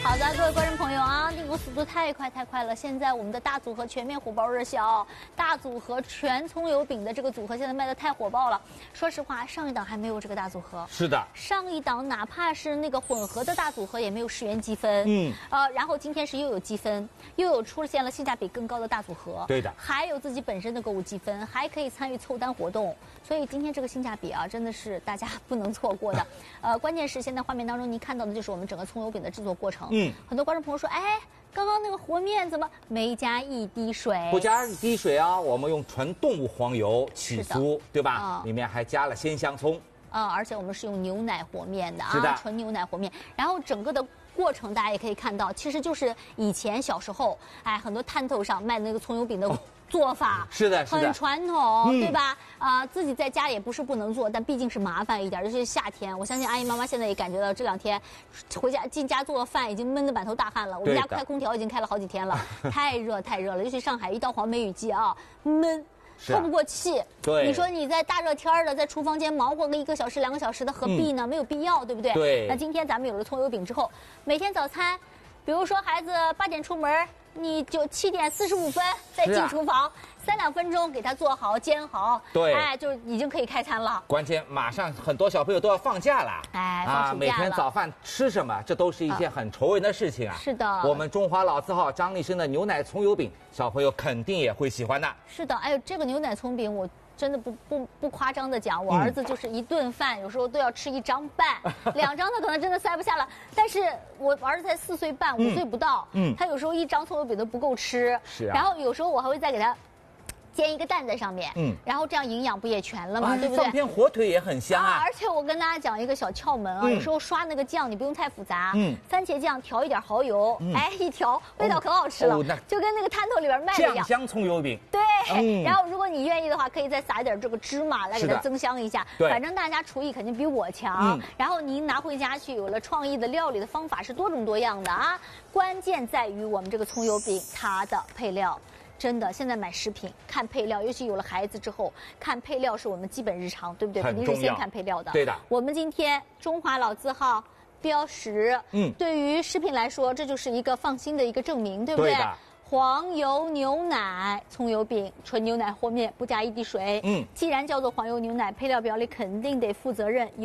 好的，各位观众朋友啊，订购速度太快了！现在我们的大组合全面火爆热销，大组合全葱油饼的这个组合现在卖的太火爆了。说实话，上一档还没有这个大组合。 是的， 上一档哪怕是那个混合的大组合也没有10元积分。然后今天是又有积分，又有出现了性价比更高的大组合。 对的， 还有自己本身的购物积分，还可以参与凑单活动。所以今天这个性价比啊，真的是大家不能错过的。关键是现在画面当中您看到的就是我们整个葱油饼的制作过程。很多观众朋友说，哎，刚刚那个和面怎么没加一滴水？ 不加一滴水啊，我们用纯动物黄油起酥，对吧？里面还加了鲜香葱。 而且我们是用牛奶和面的啊， 是的， 纯牛奶和面。然后整个的过程大家也可以看到，其实就是以前小时候，哎，很多摊头上卖的那个葱油饼的做法， 是的， 很传统，对吧？自己在家也不是不能做，但毕竟是麻烦一点，尤其是夏天。我相信阿姨妈妈现在也感觉到这2天回家进家做饭已经闷得满头大汗了。我们家开空调已经开了好几天了，太热了，尤其上海一到黄梅雨季啊，闷。透不过气， 对， 你说你在大热天的在厨房间忙活个1个小时2个小时的，何必呢？没有必要，对不对？ 对。 那今天咱们有了葱油饼之后，每天早餐，比如说孩子8点出门，你就7点45分再进厨房，3、2分钟给他做好煎好， 对， 哎，就已经可以开餐了。 关键马上很多小朋友都要放假了， 哎，放暑假了， 每天早饭吃什么，这都是一件很愁人的事情啊。 是的， 我们中华老字号张立生的牛奶葱油饼，小朋友肯定也会喜欢的。 是的，哎呦，这个牛奶葱饼我真的不夸张的讲，我儿子就是一顿饭有时候都要吃1张半，2张他可能真的塞不下了。但是我儿子才4岁半，5岁不到，他有时候1张葱油饼都不够吃。 是啊。 然后有时候我还会再给他煎1个蛋在上面，然后这样营养不也全了吗？对不对？ 放片火腿也很香啊。 而且我跟大家讲一个小窍门啊，有时候刷那个酱你不用太复杂，番茄酱调一点蚝油，哎，一调味道可好吃了，就跟那个摊头里边卖的一样。 酱香葱油饼。 对，然后如果你愿意的话，可以再撒一点这个芝麻来给它增香一下。 对， 反正大家厨艺肯定比我强。然后您拿回家去，有了创意的料理的方法是多种多样的啊。关键在于我们这个葱油饼它的配料。真的，现在买食品看配料，尤其有了孩子之后，看配料是我们基本日常，对不对？肯定是先看配料的。 对的。 我们今天中华老字号标识，对于食品来说，这就是一个放心的一个证明，对不对？ 对的。 黄油牛奶葱油饼，纯牛奶和面，不加1滴水。既然叫做黄油牛奶，配料表里肯定得负责任。